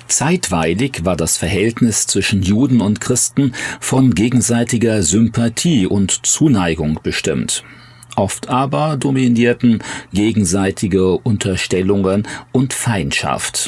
Zeitweilig war das Verhältnis zwischen Juden und Christen von gegenseitiger Sympathie und Zuneigung bestimmt. Oft aber dominierten gegenseitige Unterstellungen und Feindschaft.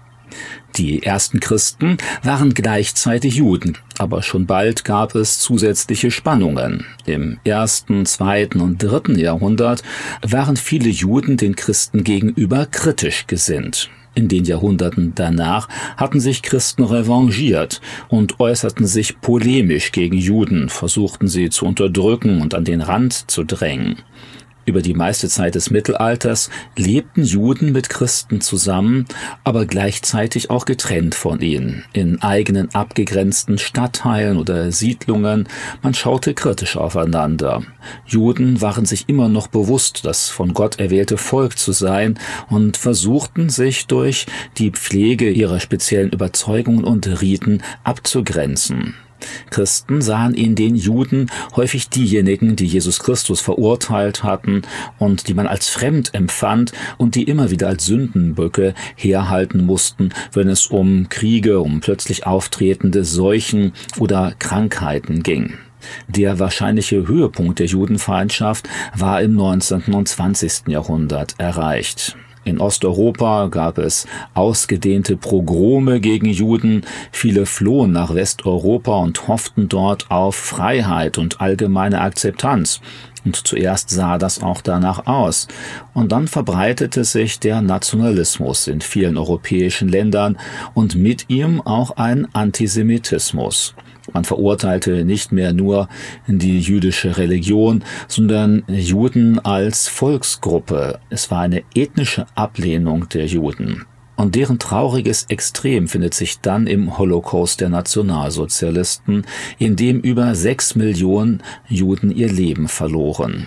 Die ersten Christen waren gleichzeitig Juden, aber schon bald gab es zusätzliche Spannungen. Im 1., 2. und 3. Jahrhundert waren viele Juden den Christen gegenüber kritisch gesinnt. In den Jahrhunderten danach hatten sich Christen revanchiert und äußerten sich polemisch gegen Juden, versuchten sie zu unterdrücken und an den Rand zu drängen. Über die meiste Zeit des Mittelalters lebten Juden mit Christen zusammen, aber gleichzeitig auch getrennt von ihnen, in eigenen abgegrenzten Stadtteilen oder Siedlungen. Man schaute kritisch aufeinander. Juden waren sich immer noch bewusst, das von Gott erwählte Volk zu sein und versuchten sich durch die Pflege ihrer speziellen Überzeugungen und Riten abzugrenzen. Christen sahen in den Juden häufig diejenigen, die Jesus Christus verurteilt hatten und die man als fremd empfand und die immer wieder als Sündenböcke herhalten mussten, wenn es um Kriege, um plötzlich auftretende Seuchen oder Krankheiten ging. Der wahrscheinliche Höhepunkt der Judenfeindschaft war im 19. und 20. Jahrhundert erreicht. In Osteuropa gab es ausgedehnte Pogrome gegen Juden. Viele flohen nach Westeuropa und hofften dort auf Freiheit und allgemeine Akzeptanz. Und zuerst sah das auch danach aus. Und dann verbreitete sich der Nationalismus in vielen europäischen Ländern und mit ihm auch ein Antisemitismus. Man verurteilte nicht mehr nur die jüdische Religion, sondern Juden als Volksgruppe. Es war eine ethnische Ablehnung der Juden. Und deren trauriges Extrem findet sich dann im Holocaust der Nationalsozialisten, in dem über 6 Millionen Juden ihr Leben verloren.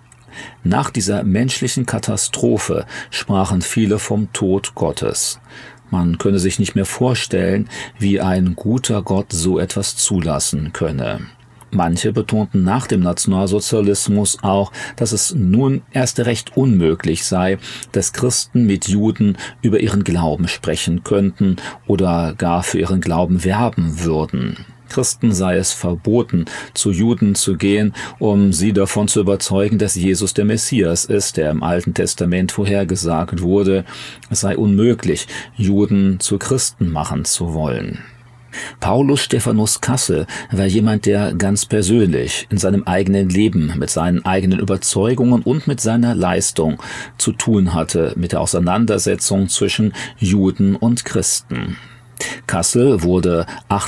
Nach dieser menschlichen Katastrophe sprachen viele vom Tod Gottes. Man könne sich nicht mehr vorstellen, wie ein guter Gott so etwas zulassen könne. Manche betonten nach dem Nationalsozialismus auch, dass es nun erst recht unmöglich sei, dass Christen mit Juden über ihren Glauben sprechen könnten oder gar für ihren Glauben werben würden. Christen sei es verboten, zu Juden zu gehen, um sie davon zu überzeugen, dass Jesus der Messias ist, der im Alten Testament vorhergesagt wurde. Es sei unmöglich, Juden zu Christen machen zu wollen. Paulus Stephanus Kassel war jemand, der ganz persönlich in seinem eigenen Leben mit seinen eigenen Überzeugungen und mit seiner Leistung zu tun hatte mit der Auseinandersetzung zwischen Juden und Christen. Kassel wurde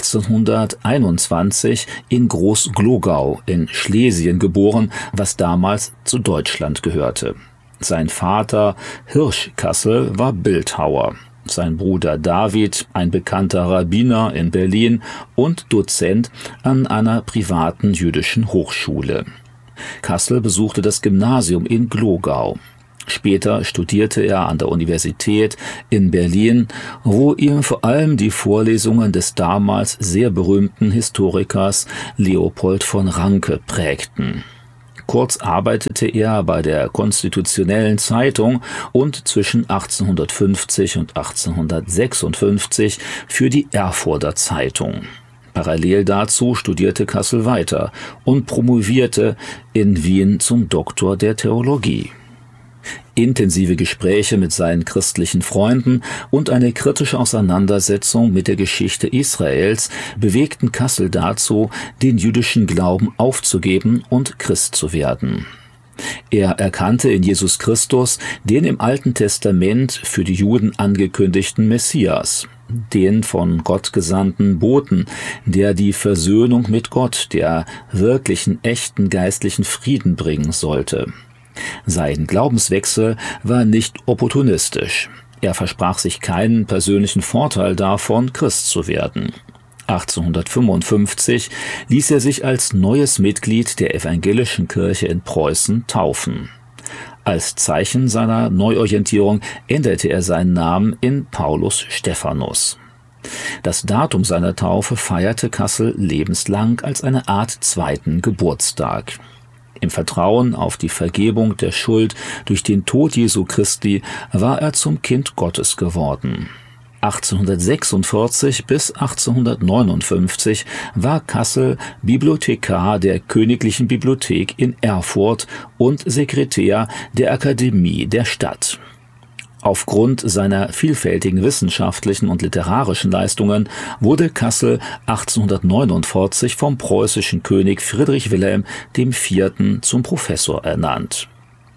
1821 in Groß-Glogau in Schlesien geboren, was damals zu Deutschland gehörte. Sein Vater Hirsch Kassel war Bildhauer. Sein Bruder David, ein bekannter Rabbiner in Berlin und Dozent an einer privaten jüdischen Hochschule. Kassel besuchte das Gymnasium in Glogau. Später studierte er an der Universität in Berlin, wo ihm vor allem die Vorlesungen des damals sehr berühmten Historikers Leopold von Ranke prägten. Kurz arbeitete er bei der Konstitutionellen Zeitung und zwischen 1850 und 1856 für die Erfurter Zeitung. Parallel dazu studierte Kassel weiter und promovierte in Wien zum Doktor der Theologie. Intensive Gespräche mit seinen christlichen Freunden und eine kritische Auseinandersetzung mit der Geschichte Israels bewegten Kassel dazu, den jüdischen Glauben aufzugeben und Christ zu werden. Er erkannte in Jesus Christus den im Alten Testament für die Juden angekündigten Messias, den von Gott gesandten Boten, der die Versöhnung mit Gott, der wirklichen, echten geistlichen Frieden bringen sollte. Sein Glaubenswechsel war nicht opportunistisch. Er versprach sich keinen persönlichen Vorteil davon, Christ zu werden. 1855 ließ er sich als neues Mitglied der Evangelischen Kirche in Preußen taufen. Als Zeichen seiner Neuorientierung änderte er seinen Namen in Paulus Stephanus. Das Datum seiner Taufe feierte Kassel lebenslang als eine Art zweiten Geburtstag. Im Vertrauen auf die Vergebung der Schuld durch den Tod Jesu Christi war er zum Kind Gottes geworden. 1846 bis 1859 war Kassel Bibliothekar der Königlichen Bibliothek in Erfurt und Sekretär der Akademie der Stadt. Aufgrund seiner vielfältigen wissenschaftlichen und literarischen Leistungen wurde Kassel 1849 vom preußischen König Friedrich Wilhelm IV. Zum Professor ernannt.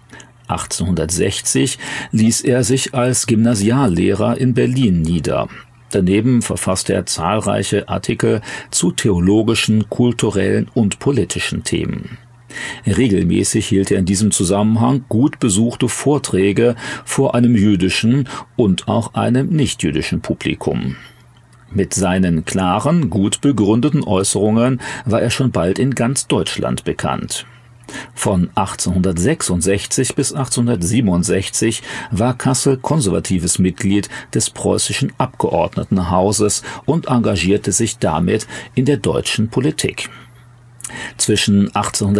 1860 ließ er sich als Gymnasiallehrer in Berlin nieder. Daneben verfasste er zahlreiche Artikel zu theologischen, kulturellen und politischen Themen. Regelmäßig hielt er in diesem Zusammenhang gut besuchte Vorträge vor einem jüdischen und auch einem nichtjüdischen Publikum. Mit seinen klaren, gut begründeten Äußerungen war er schon bald in ganz Deutschland bekannt. Von 1866 bis 1867 war Kassel konservatives Mitglied des preußischen Abgeordnetenhauses und engagierte sich damit in der deutschen Politik. Zwischen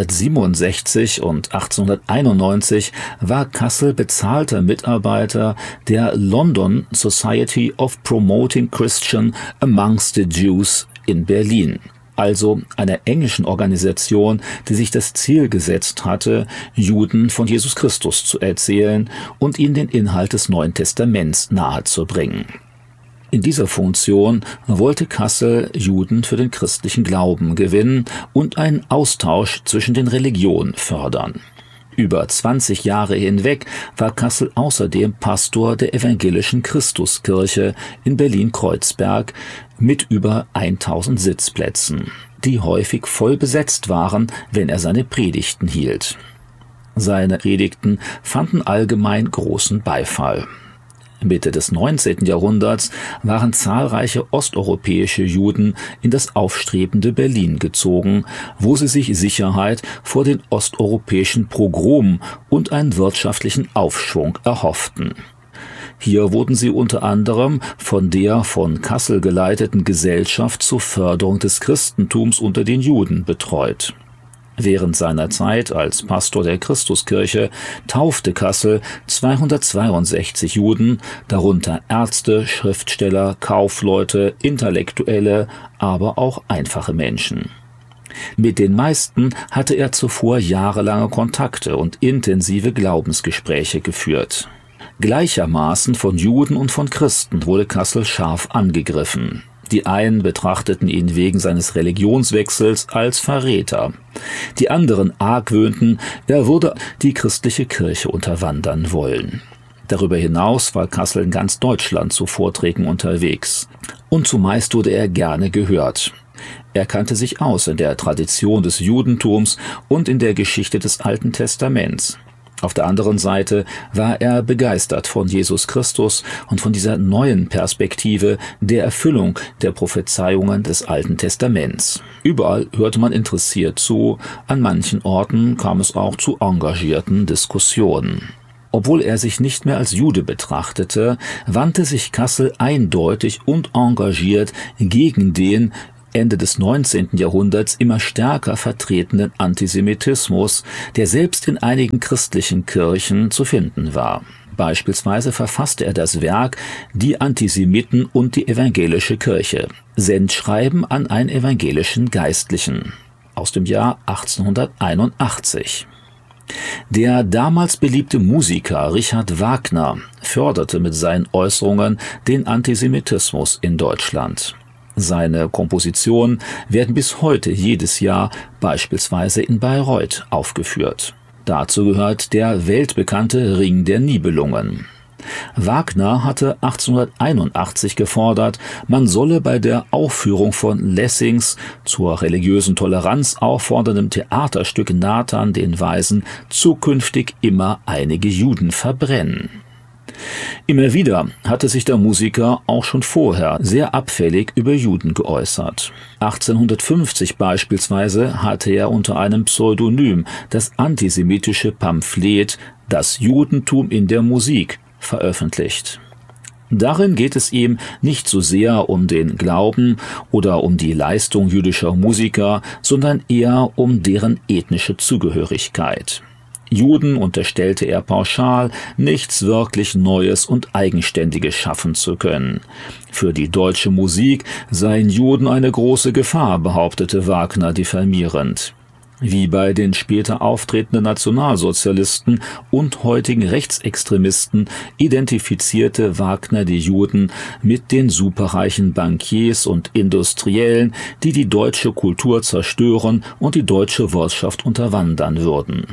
1867 und 1891 war Kassel bezahlter Mitarbeiter der London Society of Promoting Christian Amongst the Jews in Berlin, also einer englischen Organisation, die sich das Ziel gesetzt hatte, Juden von Jesus Christus zu erzählen und ihnen den Inhalt des Neuen Testaments nahezubringen. In dieser Funktion wollte Kassel Juden für den christlichen Glauben gewinnen und einen Austausch zwischen den Religionen fördern. Über 20 Jahre hinweg war Kassel außerdem Pastor der evangelischen Christuskirche in Berlin-Kreuzberg mit über 1000 Sitzplätzen, die häufig voll besetzt waren, wenn er seine Predigten hielt. Seine Predigten fanden allgemein großen Beifall. Mitte des 19. Jahrhunderts waren zahlreiche osteuropäische Juden in das aufstrebende Berlin gezogen, wo sie sich Sicherheit vor den osteuropäischen Pogromen und einen wirtschaftlichen Aufschwung erhofften. Hier wurden sie unter anderem von der von Kassel geleiteten Gesellschaft zur Förderung des Christentums unter den Juden betreut. Während seiner Zeit als Pastor der Christuskirche taufte Kassel 262 Juden, darunter Ärzte, Schriftsteller, Kaufleute, Intellektuelle, aber auch einfache Menschen. Mit den meisten hatte er zuvor jahrelange Kontakte und intensive Glaubensgespräche geführt. Gleichermaßen von Juden und von Christen wurde Kassel scharf angegriffen. Die einen betrachteten ihn wegen seines Religionswechsels als Verräter. Die anderen argwöhnten, er würde die christliche Kirche unterwandern wollen. Darüber hinaus war Kassel in ganz Deutschland zu Vorträgen unterwegs. Und zumeist wurde er gerne gehört. Er kannte sich aus in der Tradition des Judentums und in der Geschichte des Alten Testaments. Auf der anderen Seite war er begeistert von Jesus Christus und von dieser neuen Perspektive der Erfüllung der Prophezeiungen des Alten Testaments. Überall hörte man interessiert zu, an manchen Orten kam es auch zu engagierten Diskussionen. Obwohl er sich nicht mehr als Jude betrachtete, wandte sich Kassel eindeutig und engagiert gegen den Ende des 19. Jahrhunderts immer stärker vertretenen Antisemitismus, der selbst in einigen christlichen Kirchen zu finden war. Beispielsweise verfasste er das Werk »Die Antisemiten und die evangelische Kirche« Sendschreiben an einen evangelischen Geistlichen aus dem Jahr 1881. Der damals beliebte Musiker Richard Wagner förderte mit seinen Äußerungen den Antisemitismus in Deutschland. Seine Kompositionen werden bis heute jedes Jahr beispielsweise in Bayreuth aufgeführt. Dazu gehört der weltbekannte Ring der Nibelungen. Wagner hatte 1881 gefordert, man solle bei der Aufführung von Lessings zur religiösen Toleranz aufforderndem Theaterstück Nathan den Weisen zukünftig immer einige Juden verbrennen. Immer wieder hatte sich der Musiker auch schon vorher sehr abfällig über Juden geäußert. 1850 beispielsweise hatte er unter einem Pseudonym das antisemitische Pamphlet »Das Judentum in der Musik« veröffentlicht. Darin geht es ihm nicht so sehr um den Glauben oder um die Leistung jüdischer Musiker, sondern eher um deren ethnische Zugehörigkeit. Juden unterstellte er pauschal, nichts wirklich Neues und Eigenständiges schaffen zu können. Für die deutsche Musik seien Juden eine große Gefahr, behauptete Wagner diffamierend. Wie bei den später auftretenden Nationalsozialisten und heutigen Rechtsextremisten identifizierte Wagner die Juden mit den superreichen Bankiers und Industriellen, die die deutsche Kultur zerstören und die deutsche Wirtschaft unterwandern würden.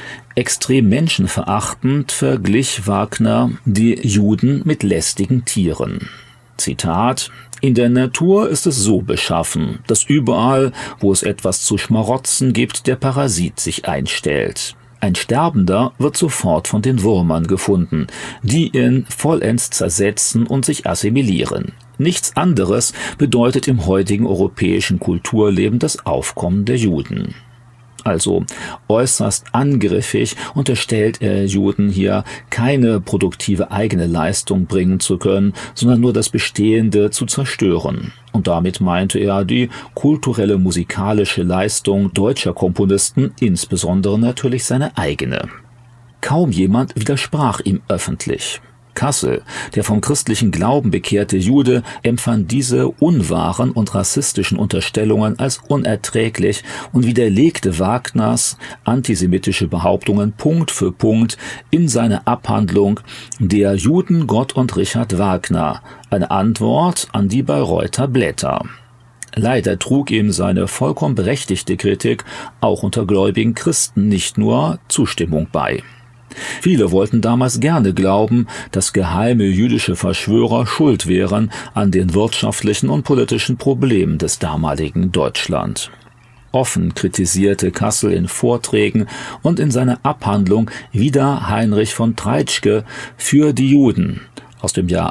Extrem menschenverachtend verglich Wagner die Juden mit lästigen Tieren. Zitat: In der Natur ist es so beschaffen, dass überall, wo es etwas zu schmarotzen gibt, der Parasit sich einstellt. Ein Sterbender wird sofort von den Würmern gefunden, die ihn vollends zersetzen und sich assimilieren. Nichts anderes bedeutet im heutigen europäischen Kulturleben das Aufkommen der Juden. Also äußerst angriffig unterstellt er Juden hier, keine produktive eigene Leistung bringen zu können, sondern nur das Bestehende zu zerstören. Und damit meinte er die kulturelle musikalische Leistung deutscher Komponisten, insbesondere natürlich seine eigene. Kaum jemand widersprach ihm öffentlich. Kassel, der vom christlichen Glauben bekehrte Jude, empfand diese unwahren und rassistischen Unterstellungen als unerträglich und widerlegte Wagners antisemitische Behauptungen Punkt für Punkt in seiner Abhandlung Der Juden, Gott und Richard Wagner, eine Antwort an die Bayreuther Blätter. Leider trug ihm seine vollkommen berechtigte Kritik auch unter gläubigen Christen nicht nur Zustimmung bei. Viele wollten damals gerne glauben, dass geheime jüdische Verschwörer schuld wären an den wirtschaftlichen und politischen Problemen des damaligen Deutschland. Offen kritisierte Kassel in Vorträgen und in seiner Abhandlung wieder Heinrich von Treitschke für die Juden aus dem Jahr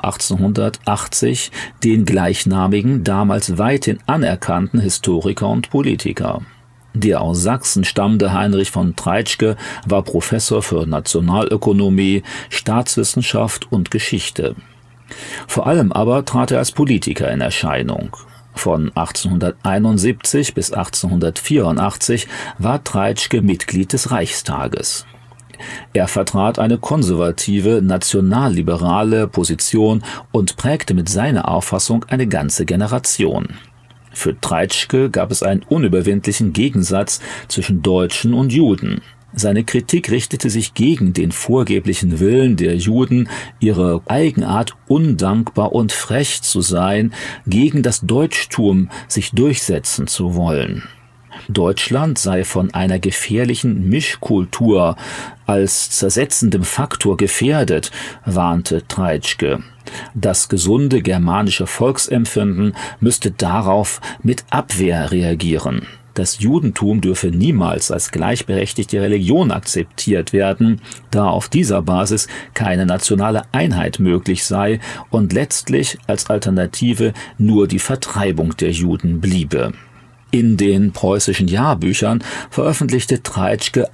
1880, den gleichnamigen, damals weithin anerkannten Historiker und Politiker. Der aus Sachsen stammende Heinrich von Treitschke war Professor für Nationalökonomie, Staatswissenschaft und Geschichte. Vor allem aber trat er als Politiker in Erscheinung. Von 1871 bis 1884 war Treitschke Mitglied des Reichstages. Er vertrat eine konservative, nationalliberale Position und prägte mit seiner Auffassung eine ganze Generation. Für Treitschke gab es einen unüberwindlichen Gegensatz zwischen Deutschen und Juden. Seine Kritik richtete sich gegen den vorgeblichen Willen der Juden, ihre Eigenart undankbar und frech zu sein, gegen das Deutschtum sich durchsetzen zu wollen. Deutschland sei von einer gefährlichen Mischkultur als zersetzendem Faktor gefährdet, warnte Treitschke. Das gesunde germanische Volksempfinden müsste darauf mit Abwehr reagieren. Das Judentum dürfe niemals als gleichberechtigte Religion akzeptiert werden, da auf dieser Basis keine nationale Einheit möglich sei und letztlich als Alternative nur die Vertreibung der Juden bliebe. In den preußischen Jahrbüchern veröffentlichte Treitschke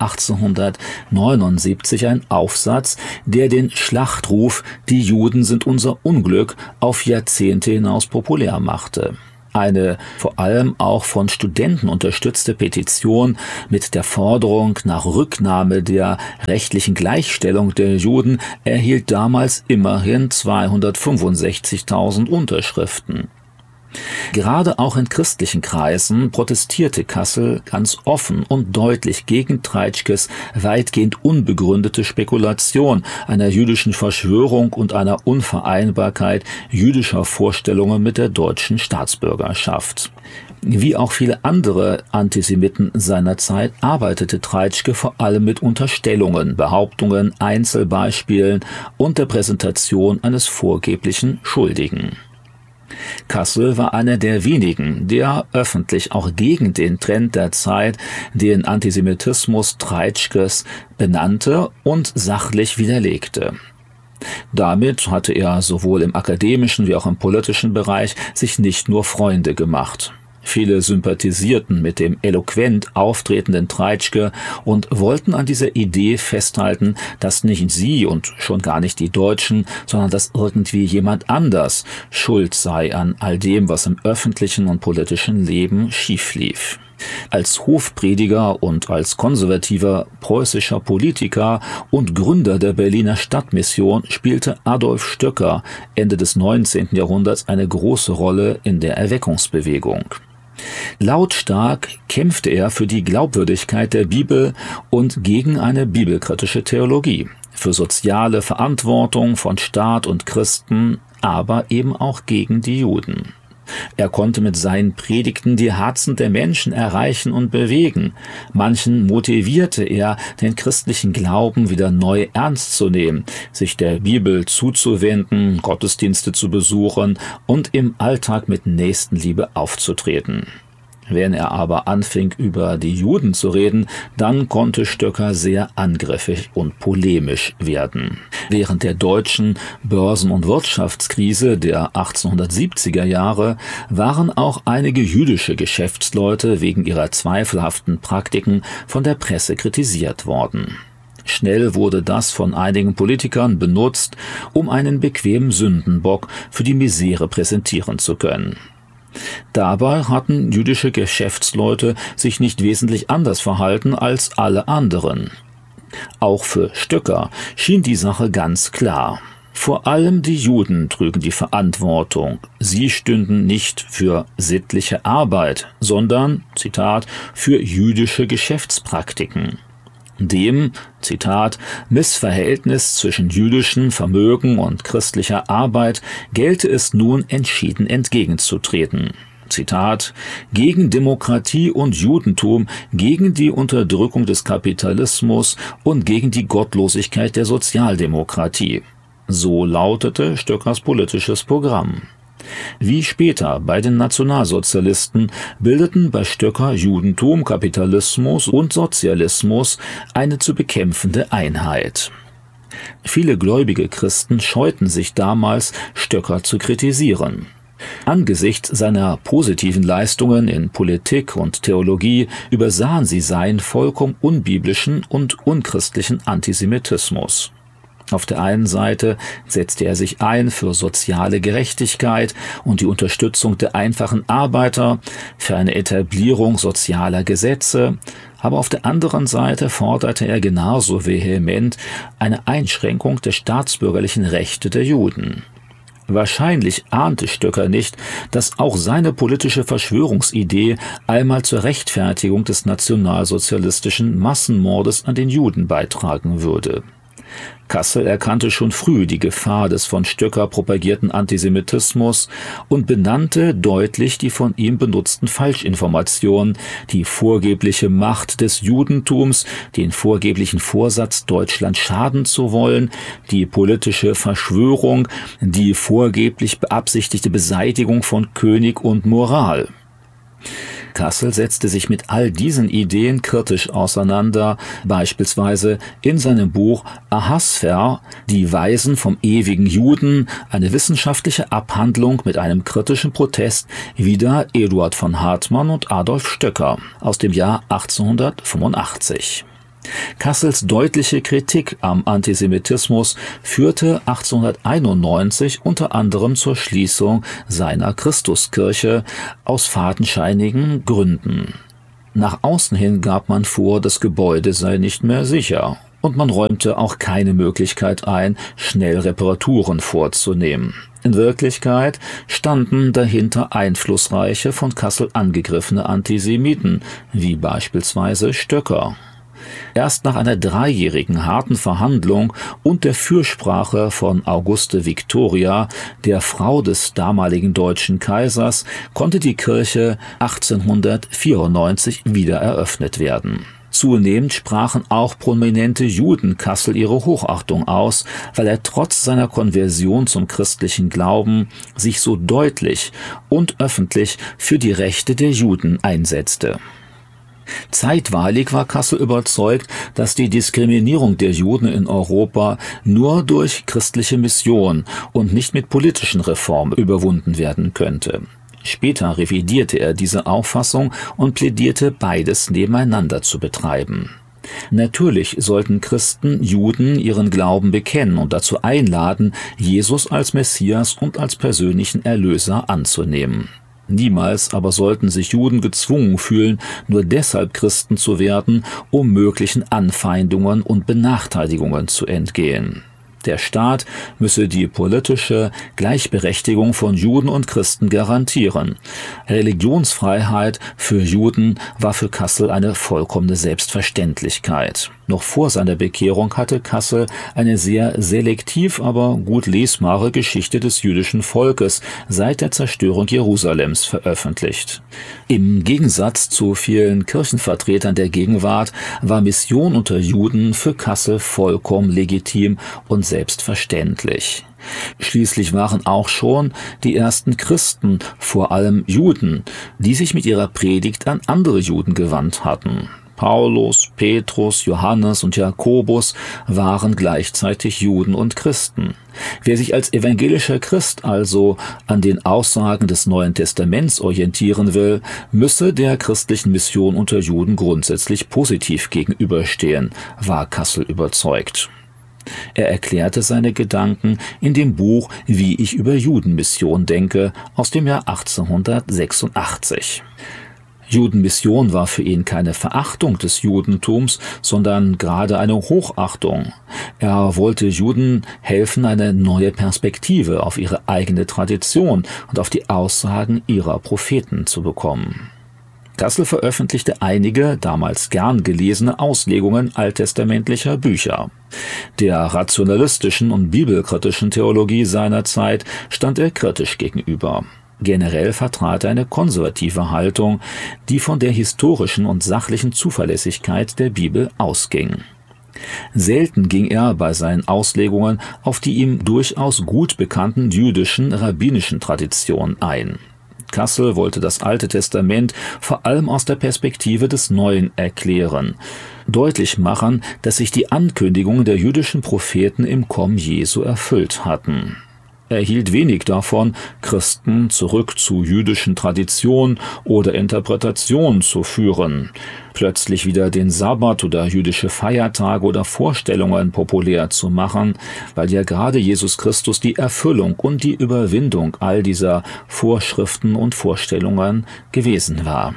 1879 einen Aufsatz, der den Schlachtruf »Die Juden sind unser Unglück« auf Jahrzehnte hinaus populär machte. Eine vor allem auch von Studenten unterstützte Petition mit der Forderung nach Rücknahme der rechtlichen Gleichstellung der Juden erhielt damals immerhin 265.000 Unterschriften. Gerade auch in christlichen Kreisen protestierte Kassel ganz offen und deutlich gegen Treitschkes weitgehend unbegründete Spekulation einer jüdischen Verschwörung und einer Unvereinbarkeit jüdischer Vorstellungen mit der deutschen Staatsbürgerschaft. Wie auch viele andere Antisemiten seiner Zeit arbeitete Treitschke vor allem mit Unterstellungen, Behauptungen, Einzelbeispielen und der Präsentation eines vorgeblichen Schuldigen. Kassel war einer der wenigen, der öffentlich auch gegen den Trend der Zeit, den Antisemitismus Treitschkes, benannte und sachlich widerlegte. Damit hatte er sowohl im akademischen wie auch im politischen Bereich sich nicht nur Freunde gemacht. Viele sympathisierten mit dem eloquent auftretenden Treitschke und wollten an dieser Idee festhalten, dass nicht sie und schon gar nicht die Deutschen, sondern dass irgendwie jemand anders schuld sei an all dem, was im öffentlichen und politischen Leben schief lief. Als Hofprediger und als konservativer preußischer Politiker und Gründer der Berliner Stadtmission spielte Adolf Stöcker Ende des 19. Jahrhunderts eine große Rolle in der Erweckungsbewegung. Lautstark kämpfte er für die Glaubwürdigkeit der Bibel und gegen eine bibelkritische Theologie, für soziale Verantwortung von Staat und Christen, aber eben auch gegen die Juden. Er konnte mit seinen Predigten die Herzen der Menschen erreichen und bewegen. Manchen motivierte er, den christlichen Glauben wieder neu ernst zu nehmen, sich der Bibel zuzuwenden, Gottesdienste zu besuchen und im Alltag mit Nächstenliebe aufzutreten. Wenn er aber anfing, über die Juden zu reden, dann konnte Stöcker sehr angriffig und polemisch werden. Während der deutschen Börsen- und Wirtschaftskrise der 1870er Jahre waren auch einige jüdische Geschäftsleute wegen ihrer zweifelhaften Praktiken von der Presse kritisiert worden. Schnell wurde das von einigen Politikern benutzt, um einen bequemen Sündenbock für die Misere präsentieren zu können. Dabei hatten jüdische Geschäftsleute sich nicht wesentlich anders verhalten als alle anderen. Auch für Stöcker schien die Sache ganz klar. Vor allem die Juden trügen die Verantwortung. Sie stünden nicht für sittliche Arbeit, sondern, Zitat, für jüdische Geschäftspraktiken. Dem, Zitat, Missverhältnis zwischen jüdischem Vermögen und christlicher Arbeit gelte es nun entschieden entgegenzutreten. Zitat, gegen Demokratie und Judentum, gegen die Unterdrückung des Kapitalismus und gegen die Gottlosigkeit der Sozialdemokratie. So lautete Stöckers politisches Programm. Wie später bei den Nationalsozialisten bildeten bei Stöcker Judentum, Kapitalismus und Sozialismus eine zu bekämpfende Einheit. Viele gläubige Christen scheuten sich damals, Stöcker zu kritisieren. Angesichts seiner positiven Leistungen in Politik und Theologie übersahen sie seinen vollkommen unbiblischen und unchristlichen Antisemitismus. Auf der einen Seite setzte er sich ein für soziale Gerechtigkeit und die Unterstützung der einfachen Arbeiter, für eine Etablierung sozialer Gesetze, aber auf der anderen Seite forderte er genauso vehement eine Einschränkung der staatsbürgerlichen Rechte der Juden. Wahrscheinlich ahnte Stöcker nicht, dass auch seine politische Verschwörungsidee einmal zur Rechtfertigung des nationalsozialistischen Massenmordes an den Juden beitragen würde. Kassel erkannte schon früh die Gefahr des von Stöcker propagierten Antisemitismus und benannte deutlich die von ihm benutzten Falschinformationen, die vorgebliche Macht des Judentums, den vorgeblichen Vorsatz, Deutschland schaden zu wollen, die politische Verschwörung, die vorgeblich beabsichtigte Beseitigung von König und Moral. Kassel setzte sich mit all diesen Ideen kritisch auseinander, beispielsweise in seinem Buch Ahasver, die Weisen vom ewigen Juden, eine wissenschaftliche Abhandlung mit einem kritischen Protest wider Eduard von Hartmann und Adolf Stöcker aus dem Jahr 1885. Kassels deutliche Kritik am Antisemitismus führte 1891 unter anderem zur Schließung seiner Christuskirche aus fadenscheinigen Gründen. Nach außen hin gab man vor, das Gebäude sei nicht mehr sicher, und man räumte auch keine Möglichkeit ein, schnell Reparaturen vorzunehmen. In Wirklichkeit standen dahinter einflussreiche, von Kassel angegriffene Antisemiten, wie beispielsweise Stöcker. Erst nach einer 3-jährigen harten Verhandlung und der Fürsprache von Auguste Victoria, der Frau des damaligen deutschen Kaisers, konnte die Kirche 1894 wieder eröffnet werden. Zunehmend sprachen auch prominente Juden Kassel ihre Hochachtung aus, weil er trotz seiner Konversion zum christlichen Glauben sich so deutlich und öffentlich für die Rechte der Juden einsetzte. Zeitweilig war Kassel überzeugt, dass die Diskriminierung der Juden in Europa nur durch christliche Mission und nicht mit politischen Reformen überwunden werden könnte. Später revidierte er diese Auffassung und plädierte, beides nebeneinander zu betreiben. Natürlich sollten Christen Juden ihren Glauben bekennen und dazu einladen, Jesus als Messias und als persönlichen Erlöser anzunehmen. Niemals aber sollten sich Juden gezwungen fühlen, nur deshalb Christen zu werden, um möglichen Anfeindungen und Benachteiligungen zu entgehen. Der Staat müsse die politische Gleichberechtigung von Juden und Christen garantieren. Religionsfreiheit für Juden war für Kassel eine vollkommene Selbstverständlichkeit. Noch vor seiner Bekehrung hatte Kassel eine sehr selektiv, aber gut lesbare Geschichte des jüdischen Volkes seit der Zerstörung Jerusalems veröffentlicht. Im Gegensatz zu vielen Kirchenvertretern der Gegenwart war Mission unter Juden für Kassel vollkommen legitim und selbstverständlich. Schließlich waren auch schon die ersten Christen, vor allem Juden, die sich mit ihrer Predigt an andere Juden gewandt hatten. Paulus, Petrus, Johannes und Jakobus waren gleichzeitig Juden und Christen. Wer sich als evangelischer Christ also an den Aussagen des Neuen Testaments orientieren will, müsse der christlichen Mission unter Juden grundsätzlich positiv gegenüberstehen, war Kassel überzeugt. Er erklärte seine Gedanken in dem Buch »Wie ich über Judenmission denke« aus dem Jahr 1886. Judenmission war für ihn keine Verachtung des Judentums, sondern gerade eine Hochachtung. Er wollte Juden helfen, eine neue Perspektive auf ihre eigene Tradition und auf die Aussagen ihrer Propheten zu bekommen. Kassel veröffentlichte einige, damals gern gelesene Auslegungen alttestamentlicher Bücher. Der rationalistischen und bibelkritischen Theologie seiner Zeit stand er kritisch gegenüber. Generell vertrat er eine konservative Haltung, die von der historischen und sachlichen Zuverlässigkeit der Bibel ausging. Selten ging er bei seinen Auslegungen auf die ihm durchaus gut bekannten jüdischen, rabbinischen Traditionen ein. Kassel wollte das Alte Testament vor allem aus der Perspektive des Neuen erklären, deutlich machen, dass sich die Ankündigungen der jüdischen Propheten im Kommen Jesu erfüllt hatten. Er hielt wenig davon, Christen zurück zu jüdischen Traditionen oder Interpretationen zu führen, plötzlich wieder den Sabbat oder jüdische Feiertage oder Vorstellungen populär zu machen, weil ja gerade Jesus Christus die Erfüllung und die Überwindung all dieser Vorschriften und Vorstellungen gewesen war.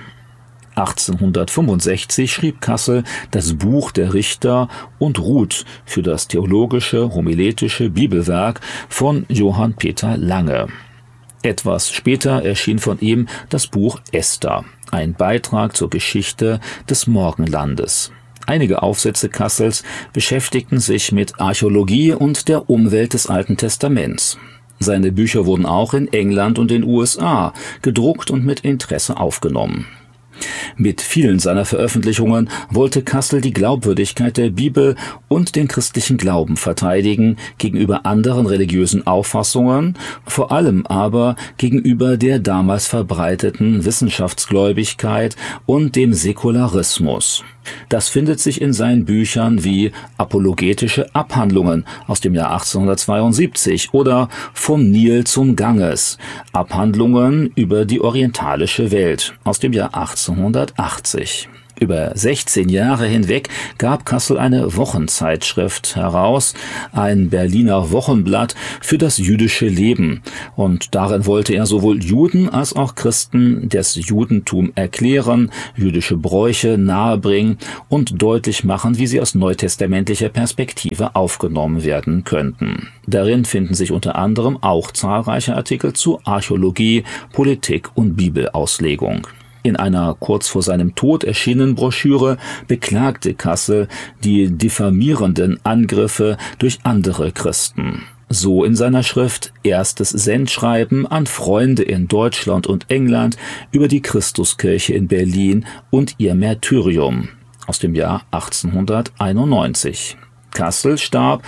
1865 schrieb Kassel das Buch der Richter und Ruth für das theologische, homiletische Bibelwerk von Johann Peter Lange. Etwas später erschien von ihm das Buch Esther, ein Beitrag zur Geschichte des Morgenlandes. Einige Aufsätze Kassels beschäftigten sich mit Archäologie und der Umwelt des Alten Testaments. Seine Bücher wurden auch in England und den USA gedruckt und mit Interesse aufgenommen. Mit vielen seiner Veröffentlichungen wollte Kassel die Glaubwürdigkeit der Bibel und den christlichen Glauben verteidigen gegenüber anderen religiösen Auffassungen, vor allem aber gegenüber der damals verbreiteten Wissenschaftsgläubigkeit und dem Säkularismus. Das findet sich in seinen Büchern wie Apologetische Abhandlungen aus dem Jahr 1872 oder Vom Nil zum Ganges, Abhandlungen über die orientalische Welt aus dem Jahr 1880. Über 16 Jahre hinweg gab Kassel eine Wochenzeitschrift heraus, ein Berliner Wochenblatt für das jüdische Leben. Und darin wollte er sowohl Juden als auch Christen das Judentum erklären, jüdische Bräuche nahebringen und deutlich machen, wie sie aus neutestamentlicher Perspektive aufgenommen werden könnten. Darin finden sich unter anderem auch zahlreiche Artikel zu Archäologie, Politik und Bibelauslegung. In einer kurz vor seinem Tod erschienenen Broschüre beklagte Kassel die diffamierenden Angriffe durch andere Christen. So in seiner Schrift Erstes Sendschreiben an Freunde in Deutschland und England über die Christuskirche in Berlin und ihr Märtyrium aus dem Jahr 1891. Kassel starb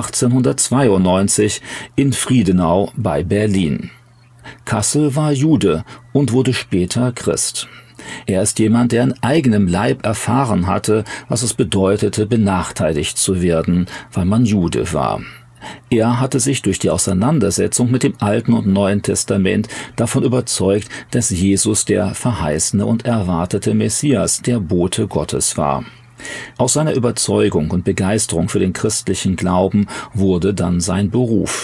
1892 in Friedenau bei Berlin. Kassel war Jude und wurde später Christ. Er ist jemand, der in eigenem Leib erfahren hatte, was es bedeutete, benachteiligt zu werden, weil man Jude war. Er hatte sich durch die Auseinandersetzung mit dem Alten und Neuen Testament davon überzeugt, dass Jesus der verheißene und erwartete Messias, der Bote Gottes war. Aus seiner Überzeugung und Begeisterung für den christlichen Glauben wurde dann sein Beruf.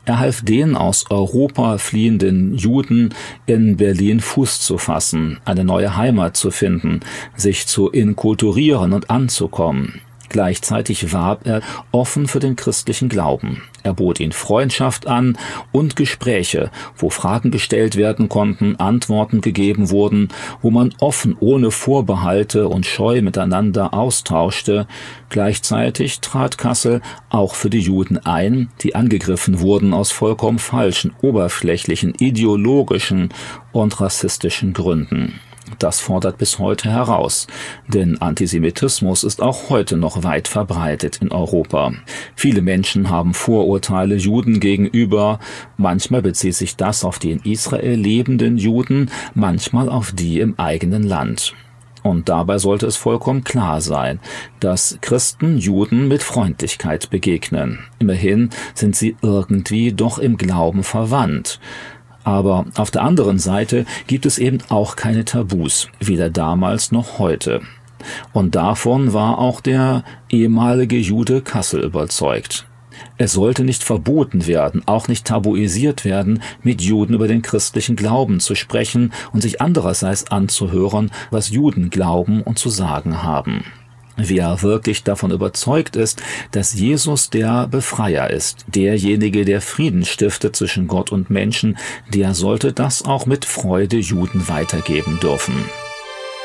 Er half den aus Europa fliehenden Juden, in Berlin Fuß zu fassen, eine neue Heimat zu finden, sich zu inkulturieren und anzukommen. Gleichzeitig warb er offen für den christlichen Glauben. Er bot ihnen Freundschaft an und Gespräche, wo Fragen gestellt werden konnten, Antworten gegeben wurden, wo man offen, ohne Vorbehalte und Scheu miteinander austauschte. Gleichzeitig trat Kassel auch für die Juden ein, die angegriffen wurden aus vollkommen falschen, oberflächlichen, ideologischen und rassistischen Gründen. Das fordert bis heute heraus, denn Antisemitismus ist auch heute noch weit verbreitet in Europa. Viele Menschen haben Vorurteile Juden gegenüber, manchmal bezieht sich das auf die in Israel lebenden Juden, manchmal auf die im eigenen Land. Und dabei sollte es vollkommen klar sein, dass Christen Juden mit Freundlichkeit begegnen. Immerhin sind sie irgendwie doch im Glauben verwandt. Aber auf der anderen Seite gibt es eben auch keine Tabus, weder damals noch heute. Und davon war auch der ehemalige Jude Kassel überzeugt. Es sollte nicht verboten werden, auch nicht tabuisiert werden, mit Juden über den christlichen Glauben zu sprechen und sich andererseits anzuhören, was Juden glauben und zu sagen haben. Wer wirklich davon überzeugt ist, dass Jesus der Befreier ist, derjenige, der Frieden stiftet zwischen Gott und Menschen, der sollte das auch mit Freude Juden weitergeben dürfen.